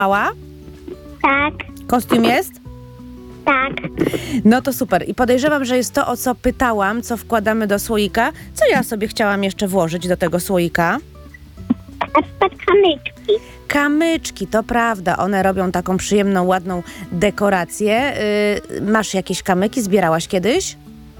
mała? Tak, Kostium jest? tak. No to super. I podejrzewam, że jest to, o co pytałam, co wkładamy do słoika. Co ja sobie chciałam jeszcze włożyć do tego słoika? Na przykład kamyczki. Kamyczki, to prawda. One robią taką przyjemną, ładną dekorację. Masz jakieś kamyki? Zbierałaś kiedyś?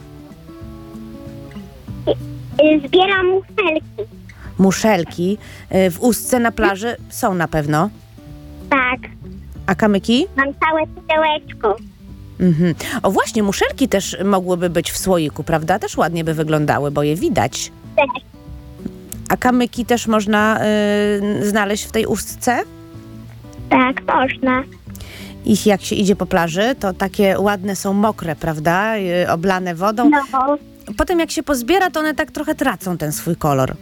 Zbieram muszelki. Muszelki. W Ustce na plaży są na pewno. Tak, A kamyki? mam całe pudełeczko. Mhm. O właśnie, muszelki też mogłyby być w słoiku, prawda? Też ładnie by wyglądały, bo je widać. Też. A kamyki też można znaleźć w tej Ustce? Tak, można. Ich jak się idzie po plaży, to takie ładne są mokre, prawda? Oblane wodą. No, Potem jak się pozbiera, to one tak trochę tracą ten swój kolor.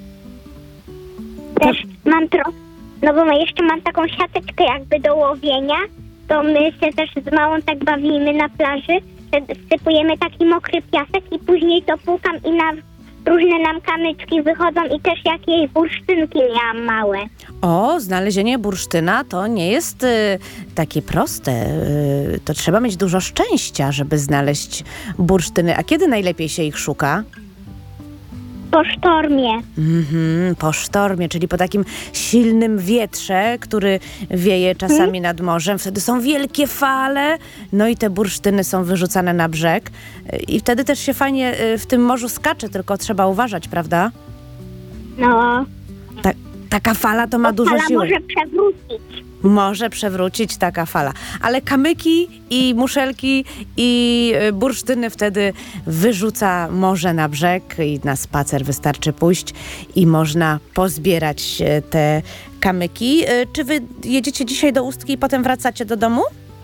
też mam no bo jeszcze mam taką siateczkę jakby do łowienia, to my się też z małą tak bawimy na plaży, że wsypujemy taki mokry piasek i później to płukam i na różne nam kamyczki wychodzą i też jakieś bursztynki miałam małe. O, znalezienie bursztyna to nie jest takie proste. To trzeba mieć dużo szczęścia, żeby znaleźć bursztyny. A kiedy najlepiej się ich szuka? Po sztormie. Po sztormie, czyli po takim silnym wietrze, który wieje czasami nad morzem. Wtedy są wielkie fale, no i te bursztyny są wyrzucane na brzeg. I wtedy też się fajnie w tym morzu skacze, tylko trzeba uważać, prawda? No, Taka fala to ma dużo fala siły. może przewrócić. Może przewrócić taka fala. Ale kamyki i muszelki i bursztyny wtedy wyrzuca morze na brzeg i na spacer wystarczy pójść i można pozbierać te kamyki. Czy wy jedziecie dzisiaj do Ustki i potem wracacie do domu?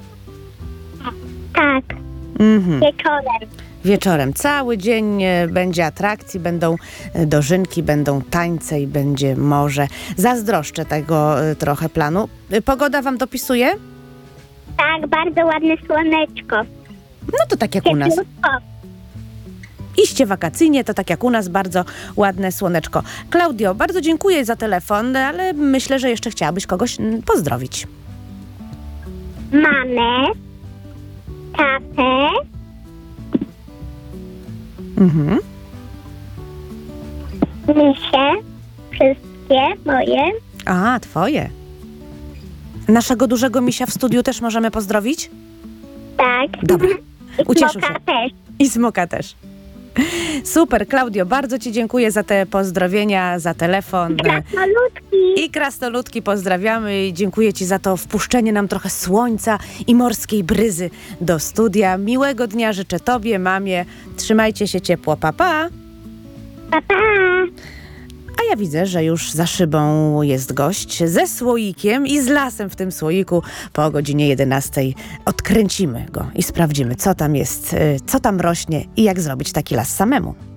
Tak, wieczorem. Wieczorem. Cały dzień będzie atrakcji, będą dożynki, będą tańce i będzie morze. Zazdroszczę tego trochę planu. Pogoda wam dopisuje? Tak, bardzo ładne słoneczko. No to tak jak u nas. Cieplutko. Iście wakacyjnie, to tak jak u nas, bardzo ładne słoneczko. Klaudio, bardzo dziękuję za telefon, ale myślę, że jeszcze chciałabyś kogoś pozdrowić. Mamę, tatę, misie, wszystkie moje. A, twoje. Naszego dużego misia w studiu też możemy pozdrowić? Tak. Dobra, I ucieszył smoka się. też. I smoka też. Super, Klaudio, bardzo ci dziękuję za te pozdrowienia, za telefon. Krasnoludki. I krasnoludki pozdrawiamy i dziękuję ci za to wpuszczenie nam trochę słońca i morskiej bryzy do studia. Miłego dnia życzę tobie, mamie. Trzymajcie się ciepło, pa, pa. Pa, pa. A ja widzę, że już za szybą jest gość ze słoikiem i z lasem w tym słoiku. Po godzinie 11 odkręcimy go i sprawdzimy, co tam jest, co tam rośnie i jak zrobić taki las samemu.